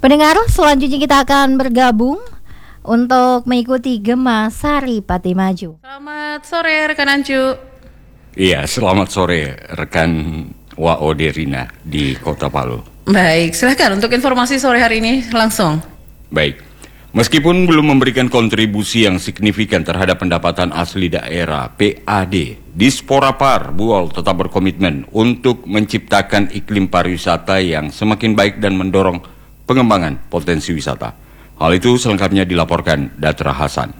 Pendengar, selanjutnya kita akan bergabung untuk mengikuti Gema Sari Pati Maju. Selamat sore rekan Ancu. Iya, selamat sore rekan WOD Rina di Kota Palu. Baik, silakan untuk informasi sore hari ini langsung. Baik, meskipun belum memberikan kontribusi yang signifikan terhadap pendapatan asli daerah PAD, Disporapar Buol tetap berkomitmen untuk menciptakan iklim pariwisata yang semakin baik dan mendorong pengembangan potensi wisata. Hal itu selengkapnya dilaporkan Datra Hasan.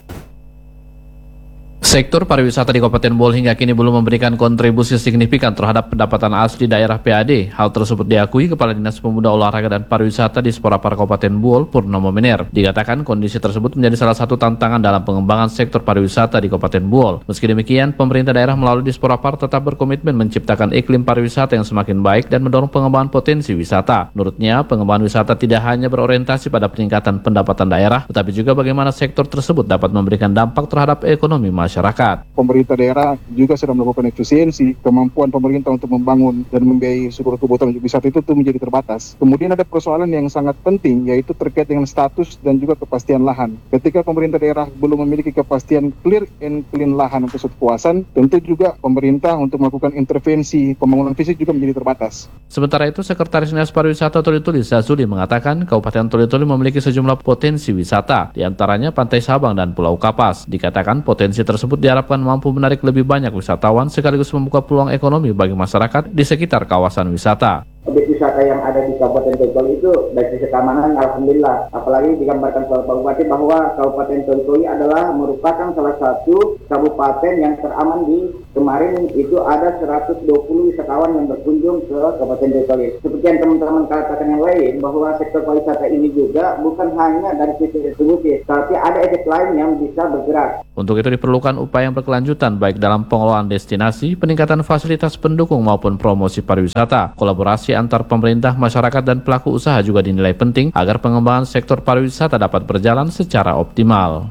Sektor pariwisata di Kabupaten Buol hingga kini belum memberikan kontribusi signifikan terhadap pendapatan asli daerah PAD. Hal tersebut diakui Kepala Dinas Pemuda Olahraga dan Pariwisata di Disporapar Kabupaten Buol, Purnomo Miner. Dikatakan kondisi tersebut menjadi salah satu tantangan dalam pengembangan sektor pariwisata di Kabupaten Buol. Meski demikian, pemerintah daerah melalui Disporapar tetap berkomitmen menciptakan iklim pariwisata yang semakin baik dan mendorong pengembangan potensi wisata. Menurutnya, pengembangan wisata tidak hanya berorientasi pada peningkatan pendapatan daerah, tetapi juga bagaimana sektor tersebut dapat memberikan dampak terhadap ekonomi masyarakat. Pemerintah daerah juga sedang melakukan efisiensi. Kemampuan pemerintah untuk membangun dan membiayai seluruh kebutuhan wisata itu menjadi terbatas. Kemudian ada persoalan yang sangat penting, yaitu terkait dengan status dan juga kepastian lahan. Ketika pemerintah daerah belum memiliki kepastian clear and clean lahan untuk suatu kawasan, tentu juga pemerintah untuk melakukan intervensi pembangunan fisik juga menjadi terbatas. Sementara itu, Sekretaris Dinas Pariwisata Toli-Toli Zazuli mengatakan Kabupaten Toli-Toli memiliki sejumlah potensi wisata, diantaranya Pantai Sabang dan Pulau Kapas. Dikatakan potensi tersebut diharapkan mampu menarik lebih banyak wisatawan sekaligus membuka peluang ekonomi bagi masyarakat di sekitar kawasan wisata. Objek wisata yang ada di Kabupaten Toli-Toli itu dari sisi keamanan alhamdulillah. Apalagi digambarkan oleh Pak Bupati bahwa Kabupaten Toli-Toli adalah merupakan salah satu kabupaten yang teraman di kemarin itu ada 120 wisatawan yang berkunjung ke Kabupaten Toli-Toli. Seperti yang teman-teman katakan yang lain bahwa sektor pariwisata ini juga bukan hanya dari sisi distribusi, tapi ada efek lain yang bisa bergerak. Untuk itu diperlukan upaya yang berkelanjutan baik dalam pengelolaan destinasi, peningkatan fasilitas pendukung maupun promosi pariwisata. Kolaborasi antar pemerintah, masyarakat, dan pelaku usaha juga dinilai penting agar pengembangan sektor pariwisata dapat berjalan secara optimal.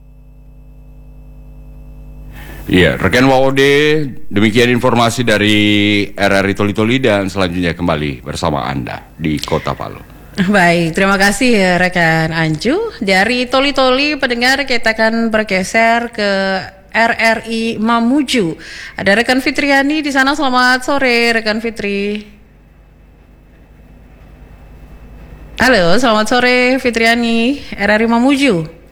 Iya, rekan WOD, demikian informasi dari RRI Toli-Toli dan selanjutnya kembali bersama Anda di Kota Palu. Baik, terima kasih rekan Anju. Dari Toli-Toli, pendengar, kita akan bergeser ke RRI Mamuju. Ada rekan Fitriani di sana. Selamat sore, rekan Fitri. Halo, selamat sore Fitriani, RRI Mamuju.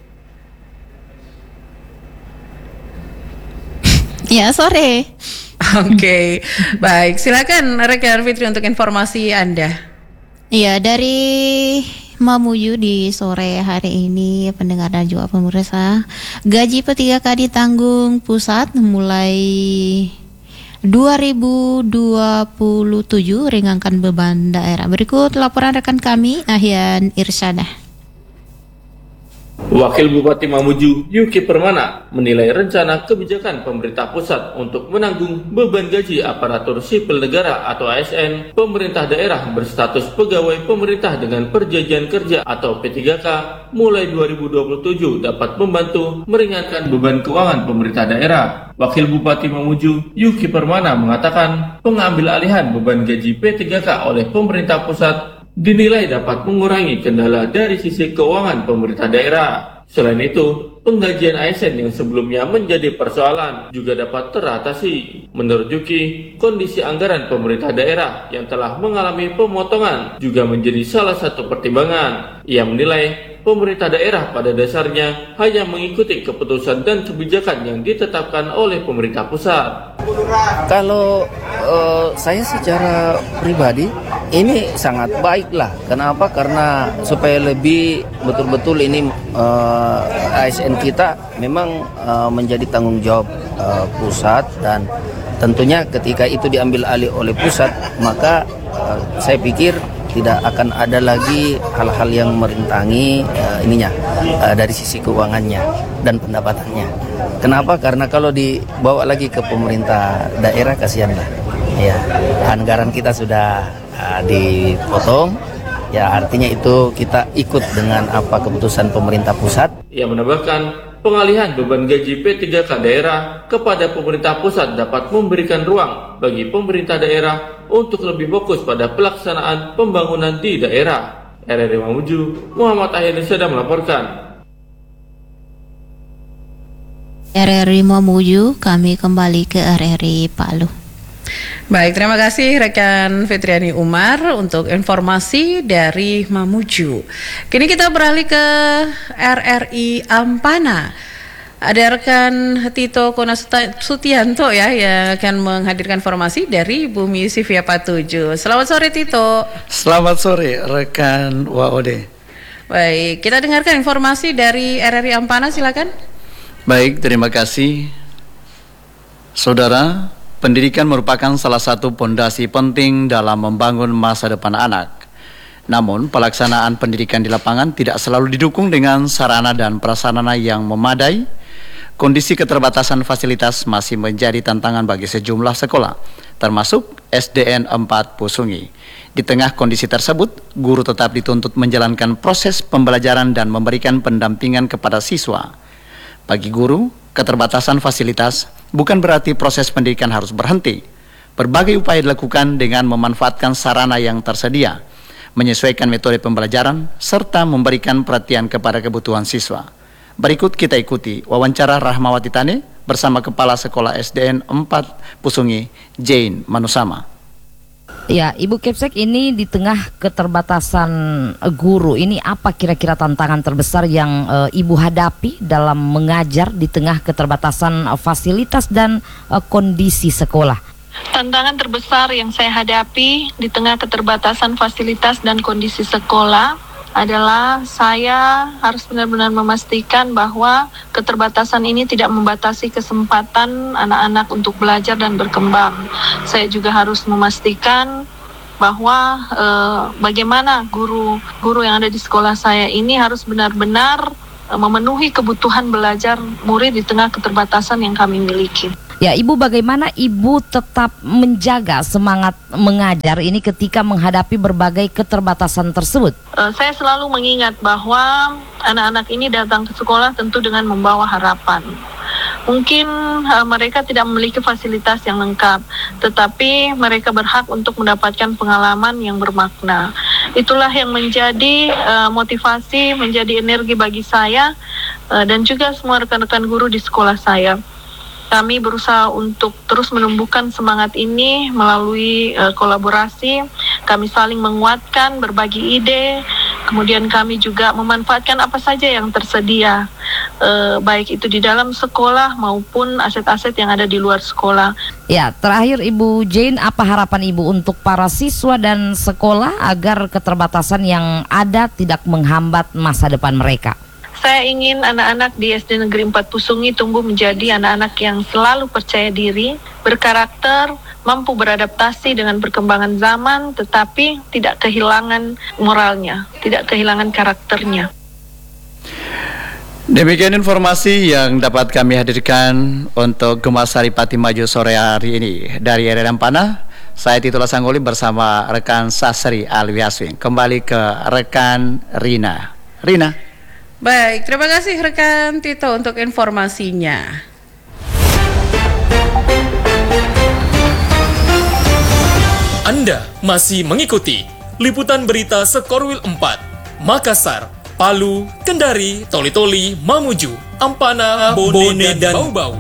Ya, sore. Oke, baik. Silakan rekan Fitri untuk informasi Anda. Ya, dari Mamuju di sore hari ini, pendengar dan juga pemirsa, gaji P3K ditanggung pusat mulai 2027, ringankan beban daerah. Berikut laporan rekan kami, Ahyan Irsyada. Wakil Bupati Mamuju, Yuki Permana, menilai rencana kebijakan pemerintah pusat untuk menanggung beban gaji aparatur sipil negara atau ASN, pemerintah daerah berstatus pegawai pemerintah dengan perjanjian kerja atau P3K mulai 2027 dapat membantu meringankan beban keuangan pemerintah daerah. Wakil Bupati Mamuju, Yuki Permana, mengatakan pengambil alihan beban gaji P3K oleh pemerintah pusat dinilai dapat mengurangi kendala dari sisi keuangan pemerintah daerah. Selain itu, penggajian ASN yang sebelumnya menjadi persoalan juga dapat teratasi. Menurut Yuki, kondisi anggaran pemerintah daerah yang telah mengalami pemotongan juga menjadi salah satu pertimbangan. Ia menilai pemerintah daerah pada dasarnya hanya mengikuti keputusan dan kebijakan yang ditetapkan oleh pemerintah pusat. Kalau saya secara pribadi ini sangat baik lah. Kenapa? Karena supaya lebih betul-betul ini ASN kita memang menjadi tanggung jawab pusat, dan tentunya ketika itu diambil alih oleh pusat, maka saya pikir tidak akan ada lagi hal-hal yang merintangi dari sisi keuangannya dan pendapatannya. Kenapa? Karena kalau dibawa lagi ke pemerintah daerah, kasihanlah. Ya, anggaran kita sudah dipotong. Ya, artinya itu kita ikut dengan apa keputusan pemerintah pusat. Ia menambahkan pengalihan beban gaji P3K daerah kepada pemerintah pusat dapat memberikan ruang bagi pemerintah daerah untuk lebih fokus pada pelaksanaan pembangunan di daerah. RRI Mamuju, Muhammad Ahyani Syeda melaporkan. RRI Mamuju, kami kembali ke RRI Palu. Baik, terima kasih rekan Fitriani Umar untuk informasi dari Mamuju. Kini kita beralih ke RRI Ampana. Ada rekan Tito Konasutianto ya yang akan menghadirkan informasi dari Bumi Sivia Patuju. Selamat sore Tito. Selamat sore rekan WOD. Baik, kita dengarkan informasi dari RRI Ampana, silakan. Baik, terima kasih. Saudara, pendidikan merupakan salah satu pondasi penting dalam membangun masa depan anak. Namun, pelaksanaan pendidikan di lapangan tidak selalu didukung dengan sarana dan prasarana yang memadai. Kondisi keterbatasan fasilitas masih menjadi tantangan bagi sejumlah sekolah, termasuk SDN 4 Pusungi. Di tengah kondisi tersebut, guru tetap dituntut menjalankan proses pembelajaran dan memberikan pendampingan kepada siswa. Bagi guru, keterbatasan fasilitas bukan berarti proses pendidikan harus berhenti. Berbagai upaya dilakukan dengan memanfaatkan sarana yang tersedia, menyesuaikan metode pembelajaran, serta memberikan perhatian kepada kebutuhan siswa. Berikut kita ikuti wawancara Rahmawati Tane bersama Kepala Sekolah SDN 4 Pusungi, Jane Manusama. Ya, Ibu Kepsek, ini di tengah keterbatasan guru, ini apa kira-kira tantangan terbesar yang Ibu hadapi dalam mengajar di tengah keterbatasan fasilitas dan kondisi sekolah? Tantangan terbesar yang saya hadapi di tengah keterbatasan fasilitas dan kondisi sekolah adalah saya harus benar-benar memastikan bahwa keterbatasan ini tidak membatasi kesempatan anak-anak untuk belajar dan berkembang. Saya juga harus memastikan bahwa bagaimana guru yang ada di sekolah saya ini harus benar-benar memenuhi kebutuhan belajar murid di tengah keterbatasan yang kami miliki. Ya, Ibu, bagaimana Ibu tetap menjaga semangat mengajar ini ketika menghadapi berbagai keterbatasan tersebut? Saya selalu mengingat bahwa anak-anak ini datang ke sekolah tentu dengan membawa harapan. Mungkin mereka tidak memiliki fasilitas yang lengkap, tetapi mereka berhak untuk mendapatkan pengalaman yang bermakna. Itulah yang menjadi motivasi, menjadi energi bagi saya dan juga semua rekan-rekan guru di sekolah saya. Kami berusaha untuk terus menumbuhkan semangat ini melalui kolaborasi. Kami saling menguatkan, berbagi ide. Kemudian kami juga memanfaatkan apa saja yang tersedia, baik itu di dalam sekolah maupun aset-aset yang ada di luar sekolah. Ya, terakhir Ibu Jane, apa harapan Ibu untuk para siswa dan sekolah agar keterbatasan yang ada tidak menghambat masa depan mereka? Saya ingin anak-anak di SD Negeri 4 Pusungi tumbuh menjadi anak-anak yang selalu percaya diri, berkarakter, mampu beradaptasi dengan perkembangan zaman, tetapi tidak kehilangan moralnya, tidak kehilangan karakternya. Demikian informasi yang dapat kami hadirkan untuk Gemas Saripati Maju sore hari ini. Dari RRI Ampana, saya Tito Lasanggoli bersama rekan Sasri Alwiaswing. Kembali ke rekan Rina. Baik, terima kasih rekan Tito untuk informasinya. Anda masih mengikuti liputan berita Sekorwil 4, Makassar, Palu, Kendari, Toli-Toli, Mamuju, Ampana, Bone, dan Bau-Bau.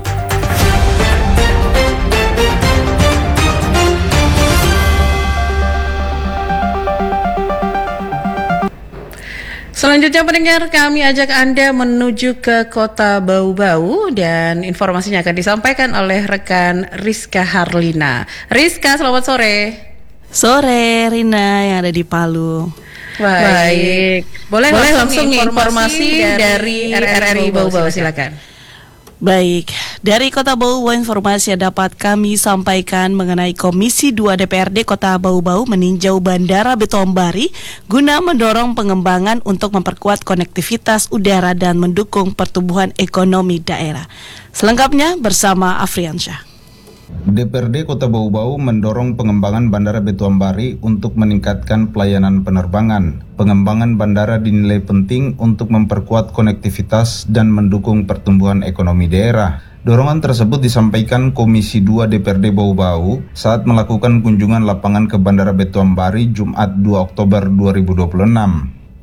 Selanjutnya pendengar, kami ajak Anda menuju ke kota Bau-Bau dan informasinya akan disampaikan oleh rekan Rizka Harlina. Rizka, selamat sore. Sore, Rina yang ada di Palu. Baik. Boleh langsung informasi dari RRI Bau-Bau, silakan. Baik, dari Kota Bau-Bau informasi yang dapat kami sampaikan mengenai Komisi 2 DPRD Kota Bau-Bau meninjau Bandara Betombari guna mendorong pengembangan untuk memperkuat konektivitas udara dan mendukung pertumbuhan ekonomi daerah. Selengkapnya bersama Afriansyah. DPRD Kota Bau-Bau mendorong pengembangan Bandara Betombari untuk meningkatkan pelayanan penerbangan. Pengembangan bandara dinilai penting untuk memperkuat konektivitas dan mendukung pertumbuhan ekonomi daerah. Dorongan tersebut disampaikan Komisi 2 DPRD Bau-Bau saat melakukan kunjungan lapangan ke Bandara Betombari Jumat 2 Oktober 2026.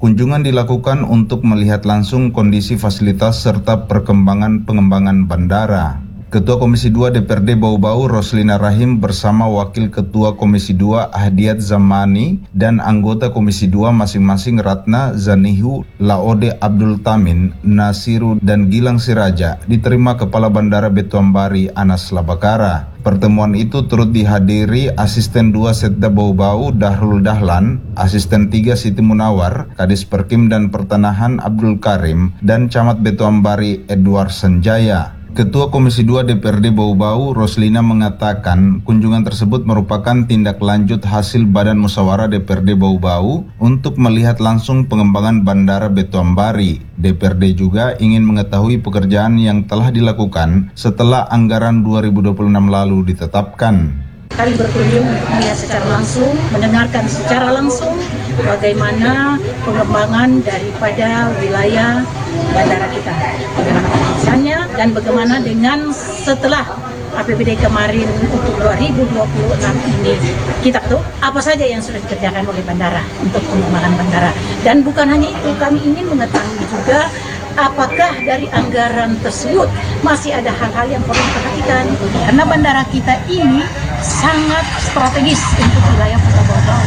Kunjungan dilakukan untuk melihat langsung kondisi fasilitas serta perkembangan pengembangan bandara. Ketua Komisi 2 DPRD Bau-Bau Roslina Rahim bersama Wakil Ketua Komisi 2 Ahdiat Zamani dan anggota Komisi 2 masing-masing Ratna Zanihu, Laode Abdul Tamin, Nasiru dan Gilang Siraja diterima Kepala Bandara Betuambari Anas Labakara. Pertemuan itu turut dihadiri Asisten 2 Setda Bau-Bau Dahrul Dahlan, Asisten 3 Siti Munawar, Kadis Perkim dan Pertanahan Abdul Karim, dan Camat Betuambari Edward Sanjaya. Ketua Komisi 2 DPRD Bau-Bau Roslina mengatakan kunjungan tersebut merupakan tindak lanjut hasil Badan Musyawarah DPRD Bau-Bau untuk melihat langsung pengembangan Bandara Betuambari. DPRD juga ingin mengetahui pekerjaan yang telah dilakukan setelah anggaran 2026 lalu ditetapkan. Kami berkunjung melihat secara langsung, mendengarkan secara langsung bagaimana pengembangan daripada wilayah bandara kita, bagaimana pengawasannya dan bagaimana dengan setelah APBD kemarin untuk 2026 ini kita tahu apa saja yang sudah dikerjakan oleh bandara untuk pengembangan bandara. Dan bukan hanya itu, kami ingin mengetahui juga apakah dari anggaran tersebut masih ada hal-hal yang perlu diperhatikan, karena bandara kita ini sangat strategis untuk wilayah Kota Bau-Bau.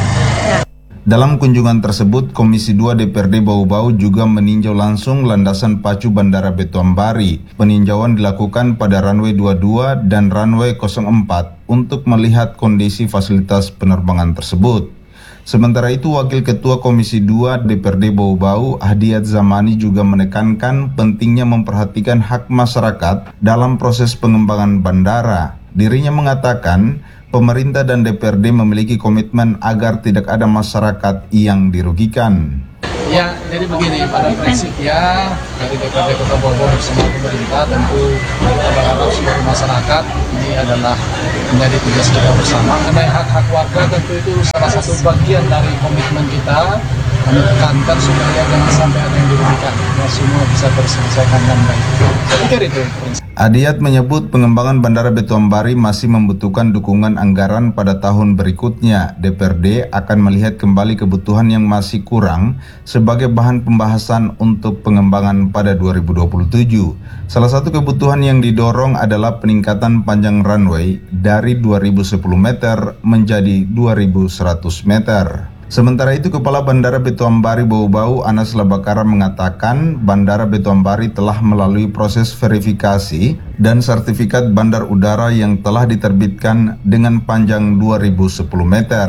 Dalam kunjungan tersebut, Komisi 2 DPRD Bau-Bau juga meninjau langsung landasan pacu Bandara Betuambari. Peninjauan dilakukan pada runway 22 dan runway 04 untuk melihat kondisi fasilitas penerbangan tersebut. Sementara itu, Wakil Ketua Komisi 2 DPRD Bau-Bau, Ahdiat Zamani juga menekankan pentingnya memperhatikan hak masyarakat dalam proses pengembangan bandara. Dirinya mengatakan, pemerintah dan DPRD memiliki komitmen agar tidak ada masyarakat yang dirugikan. Ya, jadi begini, pada prinsipnya dari DPRD Kota Bau-Bau bersama pemerintah tentu kita berharap seluruh masyarakat ini adalah menjadi tugas kita bersama. Mengenai hak-hak warga tentu itu salah satu bagian dari komitmen kita. Kami tekankan supaya jangan sampai ada yang dirugikan, ya semua bisa terselesaikan dengan baik. Saya pikir itu prinsip. Adiat menyebut pengembangan Bandara Betuambari masih membutuhkan dukungan anggaran pada tahun berikutnya. DPRD akan melihat kembali kebutuhan yang masih kurang sebagai bahan pembahasan untuk pengembangan pada 2027. Salah satu kebutuhan yang didorong adalah peningkatan panjang runway dari 2010 meter menjadi 2100 meter. Sementara itu, Kepala Bandara Betuambari Bau-Bau Anas Labakara mengatakan Bandara Betuambari telah melalui proses verifikasi dan sertifikat bandar udara yang telah diterbitkan dengan panjang 2010 meter.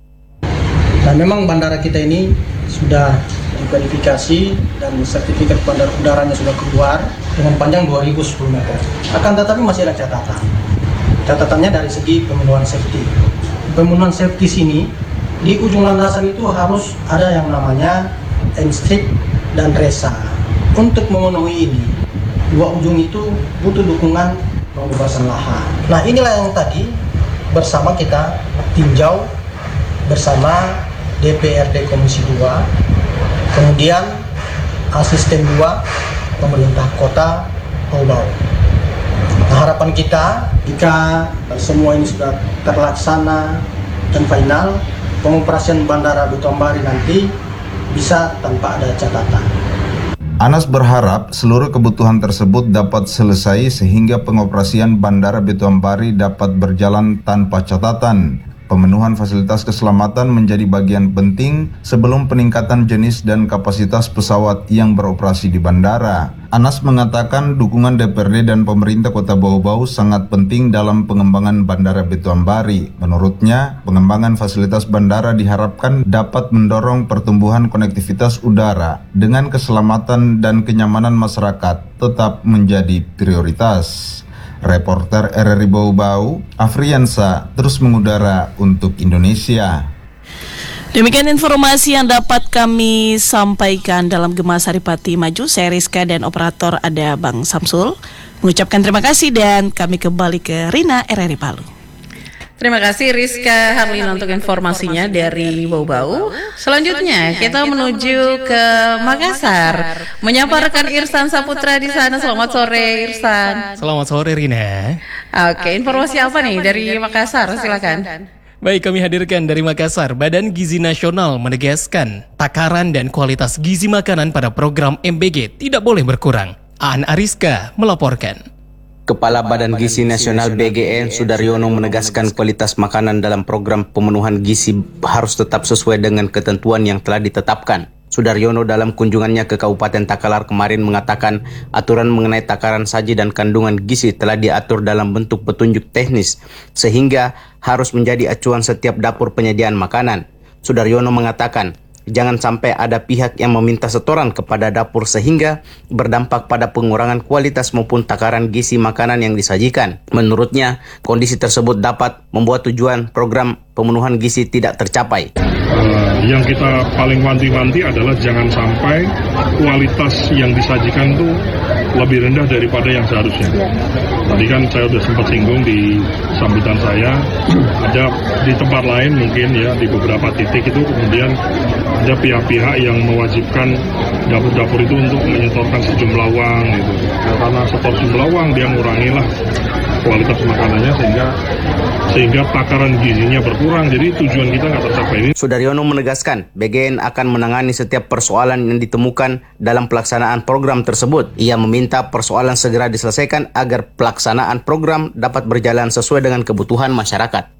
Dan memang bandara kita ini sudah diverifikasi dan sertifikat bandar udaranya sudah keluar dengan panjang 2010 meter. Akan tetapi masih ada catatan. Catatannya dari segi pemenuhan safety. Pemenuhan safety sini di ujung landasan itu harus ada yang namanya M-strip dan resa. Untuk memenuhi ini, dua ujung itu butuh dukungan pembebasan lahan. Nah, inilah yang tadi bersama kita tinjau bersama DPRD Komisi 2, kemudian Asisten 2 Pemerintah Kota Bau-Bau. Nah, harapan kita jika semua ini sudah terlaksana dan final, pengoperasian Bandara Betuambari nanti bisa tanpa ada catatan. Anas berharap seluruh kebutuhan tersebut dapat selesai sehingga pengoperasian Bandara Betuambari dapat berjalan tanpa catatan. Pemenuhan fasilitas keselamatan menjadi bagian penting sebelum peningkatan jenis dan kapasitas pesawat yang beroperasi di bandara. Anas mengatakan dukungan DPRD dan pemerintah Kota Bau-Bau sangat penting dalam pengembangan Bandara Betuambari. Menurutnya, pengembangan fasilitas bandara diharapkan dapat mendorong pertumbuhan konektivitas udara dengan keselamatan dan kenyamanan masyarakat tetap menjadi prioritas. Reporter RRI Bau-Bau, Afriansa, terus mengudara untuk Indonesia. Demikian informasi yang dapat kami sampaikan dalam Gema Saripati Maju. Saya Rizka dan operator ada Bang Samsul. Mengucapkan terima kasih dan kami kembali ke Rina RRI Palu. Terima kasih Rizka Harlina untuk informasinya dari Bau-Bau. Selanjutnya kita menuju ke Makassar, menyapa rekan Irsan Saputra di sana. Selamat sore Irsan. Selamat sore Rina. Oke, informasi apa nih dari Makassar? Silakan. Baik, kami hadirkan dari Makassar. Badan Gizi Nasional menegaskan takaran dan kualitas gizi makanan pada program MBG tidak boleh berkurang. Aan Ariska melaporkan. Kepala Badan Gizi Nasional BGN Sudaryono menegaskan kualitas makanan dalam program pemenuhan gizi harus tetap sesuai dengan ketentuan yang telah ditetapkan. Sudaryono dalam kunjungannya ke Kabupaten Takalar kemarin mengatakan aturan mengenai takaran saji dan kandungan gizi telah diatur dalam bentuk petunjuk teknis sehingga harus menjadi acuan setiap dapur penyediaan makanan. Sudaryono mengatakan jangan sampai ada pihak yang meminta setoran kepada dapur sehingga berdampak pada pengurangan kualitas maupun takaran gizi makanan yang disajikan. Menurutnya, kondisi tersebut dapat membuat tujuan program pemenuhan gizi tidak tercapai. Yang kita paling wanti-wanti adalah jangan sampai kualitas yang disajikan itu lebih rendah daripada yang seharusnya. Tadi kan saya sudah sempat singgung di sambutan saya, ada di tempat lain mungkin ya, di beberapa titik itu kemudian ada pihak-pihak yang mewajibkan dapur-dapur itu untuk menyetorkan sejumlah uang gitu. Karena setor sejumlah uang dia ngurangilah kualitas makanannya sehingga takaran gizinya berkurang. Jadi tujuan kita nggak tercapai. Sudaryono menegaskan BGN akan menangani setiap persoalan yang ditemukan dalam pelaksanaan program tersebut. Ia meminta persoalan segera diselesaikan agar pelaksanaan program dapat berjalan sesuai dengan kebutuhan masyarakat.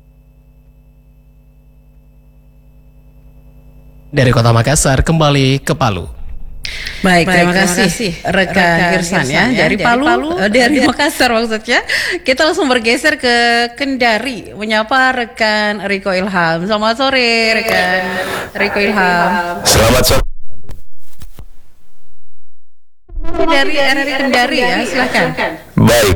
Dari Kota Makassar kembali ke Palu. Baik, terima kasih rekan Irsan ya dari Palu, dari Makassar maksudnya. Kita langsung bergeser ke Kendari menyapa rekan Riko Ilham. Selamat sore rekan Riko Ilham. Selamat sore. Dari RRI Kendari ya, silakan. Baik.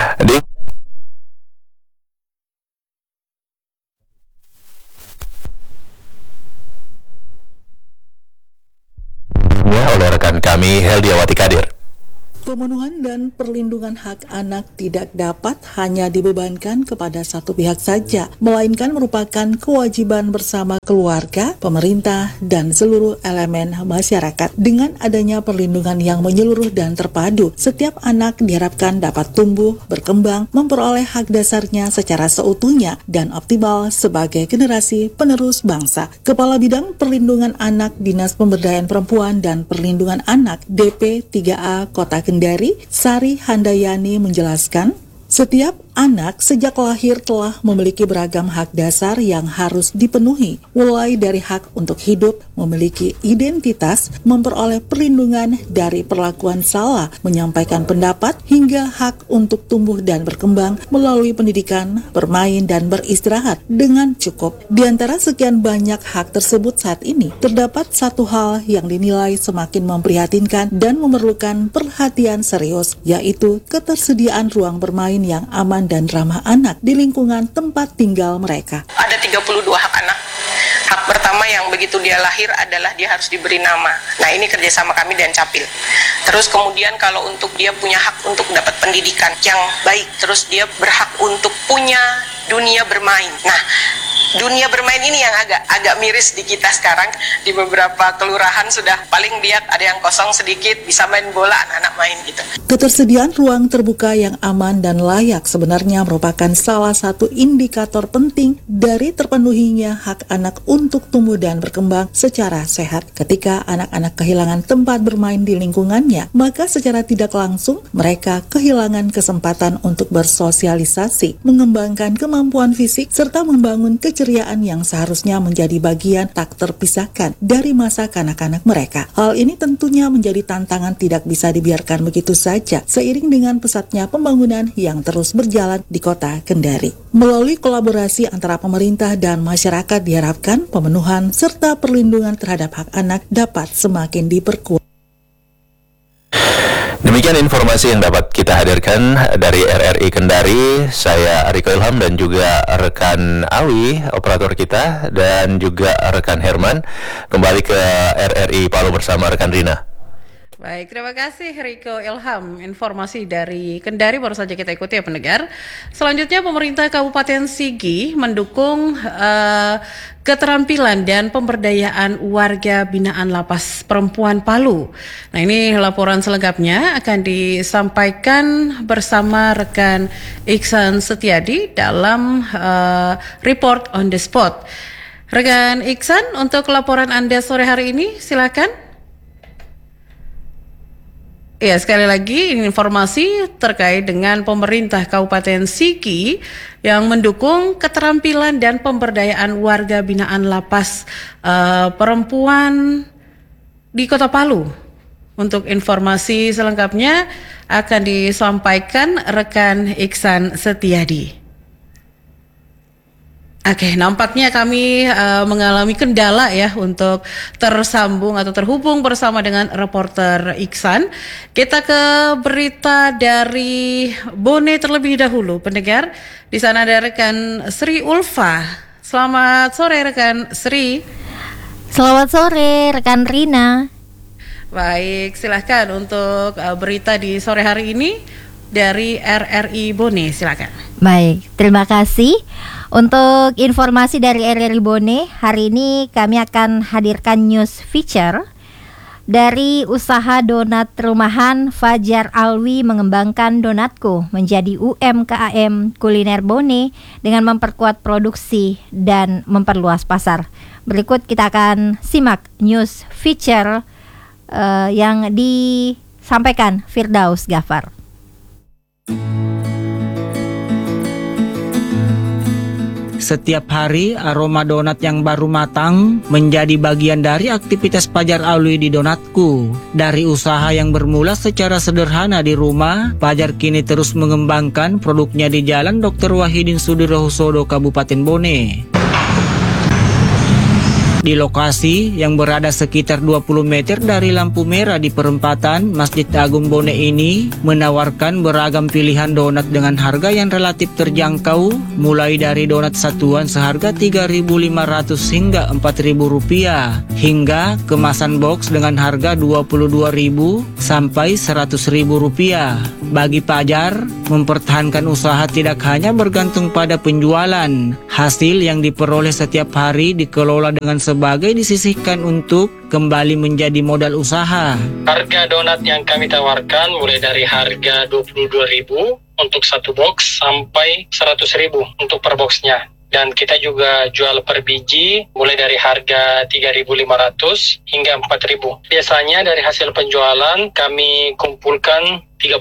Oleh rekan kami Heldiawati Kadir. Pemenuhan dan perlindungan hak anak tidak dapat hanya dibebankan kepada satu pihak saja, melainkan merupakan kewajiban bersama keluarga, pemerintah, dan seluruh elemen masyarakat. Dengan adanya perlindungan yang menyeluruh dan terpadu, setiap anak diharapkan dapat tumbuh, berkembang, memperoleh hak dasarnya secara seutuhnya, dan optimal sebagai generasi penerus bangsa. Kepala Bidang Perlindungan Anak Dinas Pemberdayaan Perempuan dan Perlindungan Anak DP 3A Kota Kendari, Sari Handayani menjelaskan, setiap anak sejak lahir telah memiliki beragam hak dasar yang harus dipenuhi, mulai dari hak untuk hidup, memiliki identitas, memperoleh perlindungan dari perlakuan salah, menyampaikan pendapat, hingga hak untuk tumbuh dan berkembang melalui pendidikan, bermain, dan beristirahat dengan cukup. Di antara sekian banyak hak tersebut saat ini, terdapat satu hal yang dinilai semakin memprihatinkan dan memerlukan perhatian serius, yaitu ketersediaan ruang bermain yang aman dan ramah anak di lingkungan tempat tinggal mereka. Ada 32 hak anak. Hak pertama yang begitu dia lahir adalah dia harus diberi nama. Nah, ini kerjasama kami dan Capil. Terus kemudian kalau untuk dia punya hak untuk dapat pendidikan yang baik, terus dia berhak untuk punya dunia bermain. Nah, dunia bermain ini yang agak miris di kita sekarang. Di beberapa kelurahan sudah paling lihat ada yang kosong sedikit, bisa main bola, anak-anak main gitu. Ketersediaan ruang terbuka yang aman dan layak sebenarnya merupakan salah satu indikator penting dari terpenuhinya hak anak untuk tumbuh dan berkembang secara sehat. Ketika anak-anak kehilangan tempat bermain di lingkungannya, maka secara tidak langsung mereka kehilangan kesempatan untuk bersosialisasi, mengembangkan kemampuan fisik, serta membangun keceriaan yang seharusnya menjadi bagian tak terpisahkan dari masa kanak-kanak mereka. Hal ini tentunya menjadi tantangan tidak bisa dibiarkan begitu saja, seiring dengan pesatnya pembangunan yang terus berjalan di Kota Kendari. Melalui kolaborasi antara pemerintah dan masyarakat diharapkan pemenuhan serta perlindungan terhadap hak anak dapat semakin diperkuat. Demikian informasi yang dapat kita hadirkan dari RRI Kendari. Saya Riko Ilham dan juga rekan Awi, operator kita, dan juga rekan Herman. Kembali ke RRI Palu bersama rekan Rina. Baik, terima kasih Riko Ilham. Informasi dari Kendari baru saja kita ikuti ya pendengar. Selanjutnya pemerintah Kabupaten Sigi mendukung keterampilan dan pemberdayaan warga binaan Lapas Perempuan Palu. Nah, ini laporan selengkapnya akan disampaikan bersama rekan Iksan Setiadi dalam report on the spot. Rekan Iksan, untuk laporan Anda sore hari ini silakan. Ya, sekali lagi informasi terkait dengan pemerintah Kabupaten Sigi yang mendukung keterampilan dan pemberdayaan warga binaan Lapas Perempuan di Kota Palu. Untuk informasi selengkapnya akan disampaikan rekan Iksan Setiadi. Oke, nampaknya kami mengalami kendala ya untuk tersambung atau terhubung bersama dengan reporter Iksan. Kita ke berita dari Bone terlebih dahulu, pendengar. Di sana ada rekan Sri Ulfa. Selamat sore rekan Sri. Selamat sore rekan Rina. Baik, silahkan untuk berita di sore hari ini dari RRI Bone, silakan. Baik, terima kasih. Untuk informasi dari RRI Bone, hari ini kami akan hadirkan news feature dari usaha donat rumahan Fajar Alwi mengembangkan Donatku menjadi UMKM kuliner Bone dengan memperkuat produksi dan memperluas pasar. Berikut kita akan simak news feature yang disampaikan Firdaus Gafar. Setiap hari aroma donat yang baru matang menjadi bagian dari aktivitas Fajar Alwi di Donatku. Dari usaha yang bermula secara sederhana di rumah, Fajar kini terus mengembangkan produknya di Jalan Dr. Wahidin Sudirohusodo, Kabupaten Bone. Di lokasi yang berada sekitar 20 meter dari lampu merah di perempatan Masjid Agung Bone ini menawarkan beragam pilihan donat dengan harga yang relatif terjangkau, mulai dari donat satuan seharga Rp3.500 hingga Rp4.000 hingga kemasan box dengan harga Rp22.000 sampai Rp100.000. Bagi Fajar, mempertahankan usaha tidak hanya bergantung pada penjualan. Hasil yang diperoleh setiap hari dikelola dengan sebagai disisihkan untuk kembali menjadi modal usaha. Harga donat yang kami tawarkan mulai dari harga Rp22.000 untuk satu box sampai Rp100.000 untuk per boxnya. Dan kita juga jual per biji mulai dari harga Rp3.500 hingga Rp4.000. Biasanya dari hasil penjualan kami kumpulkan 30%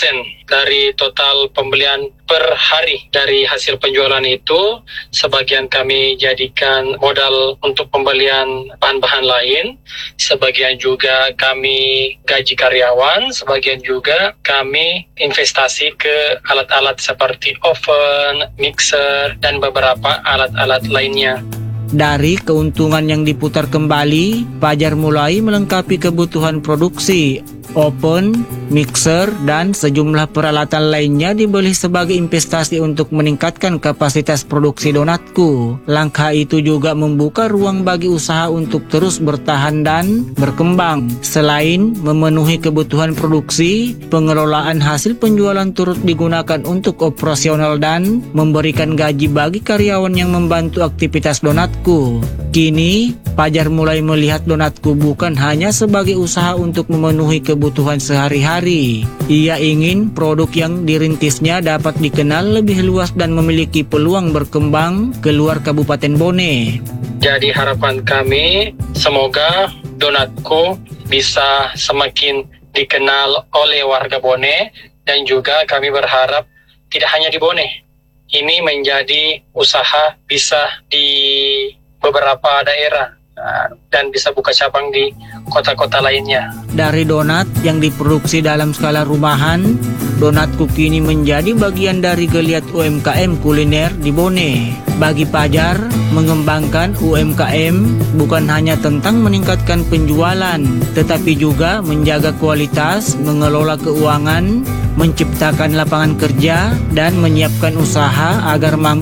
dari total pembelian per hari. Dari hasil penjualan itu, sebagian kami jadikan modal untuk pembelian bahan-bahan lain, sebagian juga kami gaji karyawan, sebagian juga kami investasi ke alat-alat seperti oven, mixer, dan beberapa alat-alat lainnya. Dari keuntungan yang diputar kembali, Fajar mulai melengkapi kebutuhan produksi. Oven, mixer, dan sejumlah peralatan lainnya dibeli sebagai investasi untuk meningkatkan kapasitas produksi Donatku. Langkah itu juga membuka ruang bagi usaha untuk terus bertahan dan berkembang. Selain memenuhi kebutuhan produksi, pengelolaan hasil penjualan turut digunakan untuk operasional dan memberikan gaji bagi karyawan yang membantu aktivitas Donatku. Kini, Fajar mulai melihat Donatku bukan hanya sebagai usaha untuk memenuhi kebutuhan sehari-hari. Ia ingin produk yang dirintisnya dapat dikenal lebih luas dan memiliki peluang berkembang keluar Kabupaten Bone. Jadi harapan kami, semoga Donatku bisa semakin dikenal oleh warga Bone, dan juga kami berharap tidak hanya di Bone. Ini menjadi usaha bisa di beberapa daerah dan bisa buka cabang di kota-kota lainnya. Dari donat yang diproduksi dalam skala rumahan, Donatku kini menjadi bagian dari geliat UMKM kuliner di Bone. Bagi Fajar, mengembangkan UMKM bukan hanya tentang meningkatkan penjualan, tetapi juga menjaga kualitas, mengelola keuangan, menciptakan lapangan kerja, dan menyiapkan usaha agar mampu